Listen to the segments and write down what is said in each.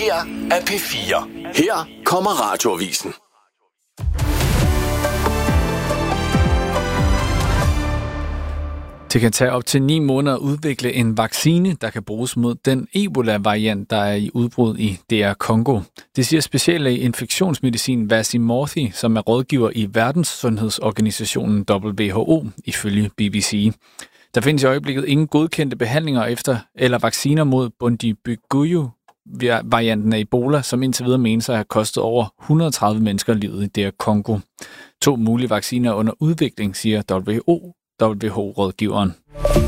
her er P4. Her kommer Radioavisen. Det kan tage op til 9 måneder at udvikle en vaccine, der kan bruges mod den Ebola-variant, der er i udbrud i DR Congo. Det siger speciallæge i infektionsmedicin Vasim Morthy, som er rådgiver i Verdenssundhedsorganisationen WHO, ifølge BBC. Der findes i øjeblikket ingen godkendte behandlinger eller vacciner mod Bundibugyo-varianten af Ebola, som indtil videre menes at have kostet over 130 mennesker livet i DR Congo. 2 mulige vacciner er under udvikling, siger WHO-rådgiveren.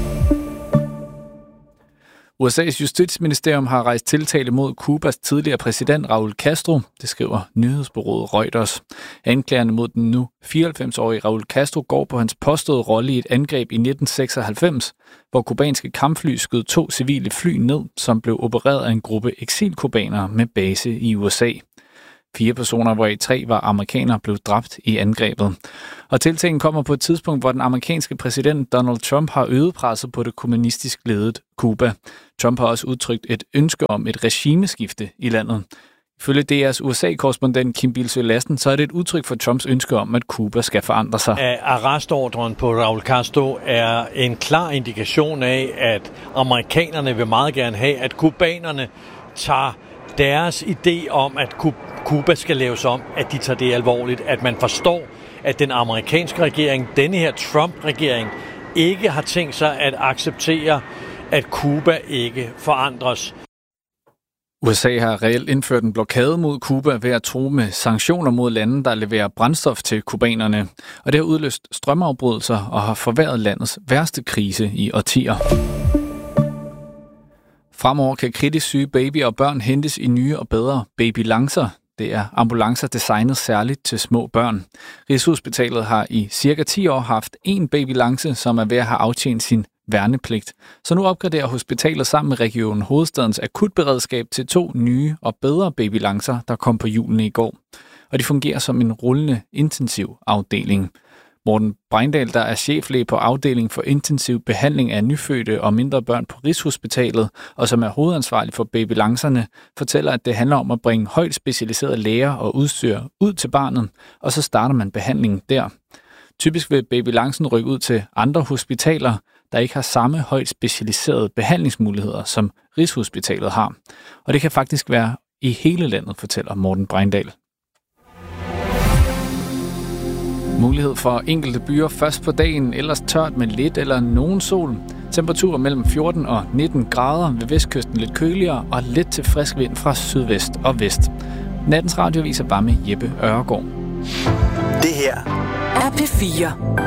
USA's justitsministerium har rejst tiltale mod Cubas tidligere præsident Raúl Castro, det skriver nyhedsbureauet Reuters. Anklagerne mod den nu 94-årige Raúl Castro går på hans påståede rolle i et angreb i 1996, hvor kubanske kampfly skød 2 civile fly ned, som blev opereret af en gruppe eksilkubanere med base i USA. 4 personer, hvoraf 3 var amerikanere, blev dræbt i angrebet. Og tiltalen kommer på et tidspunkt, hvor den amerikanske præsident Donald Trump har øget presset på det kommunistisk ledet Cuba. Trump har også udtrykt et ønske om et regimeskifte i landet. Ifølge DR's USA-korrespondent Kim Bilsøe Lassen, så er det et udtryk for Trumps ønske om, at Cuba skal forandre sig. Arrestordren på Raúl Castro er en klar indikation af, at amerikanerne vil meget gerne have, at kubanerne tager deres idé om, at Cuba skal laves om, at de tager det alvorligt, at man forstår, at den amerikanske regering, denne her Trump-regering, ikke har tænkt sig at acceptere, at Cuba ikke forandres. USA har reelt indført en blokade mod Cuba ved at true med sanktioner mod lande, der leverer brændstof til kubanerne. Og det har udløst strømafbrydelser og har forværret landets værste krise i årtier. Fremover kan kritisk syge babyer og børn hentes i nye og bedre babylancer. Det er ambulancer designet særligt til små børn. Rigshospitalet har i cirka 10 år haft en babylance, som er ved at have aftjent sin værnepligt. Så nu opgraderer hospitalet sammen med Region Hovedstadens akutberedskab til 2 nye og bedre babylancer, der kom på hjulene i går. Og de fungerer som en rullende intensivafdeling. Morten Breindal, der er cheflæge på afdelingen for intensiv behandling af nyfødte og mindre børn på Rigshospitalet, og som er hovedansvarlig for babylancerne, fortæller, at det handler om at bringe højt specialiserede læger og udstyr ud til barnet, og så starter man behandlingen der. Typisk vil babylancen rykke ud til andre hospitaler, der ikke har samme højt specialiserede behandlingsmuligheder, som Rigshospitalet har. Og det kan faktisk være i hele landet, fortæller Morten Breindal. Mulighed for enkelte byer først på dagen, ellers tørt med lidt eller nogen sol. Temperaturer mellem 14 og 19 grader, ved vestkysten lidt køligere og lidt til frisk vind fra sydvest og vest. Nattens radioavis er bare med Jeppe Øregaard. Det her er P4.